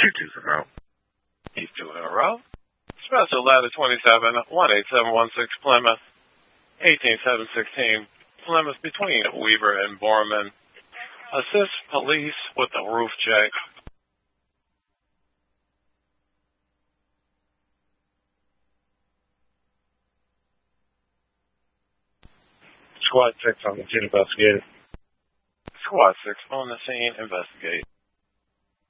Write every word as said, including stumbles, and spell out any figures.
Two twos in a row. He's two in a row. Special ladder twenty-seven, one eight seven one six Plymouth, eighteen seven sixteen Plymouth between Weaver and Borman. Assist police with the roof check. Squad six on the scene, investigate. Squad six on the scene, investigate.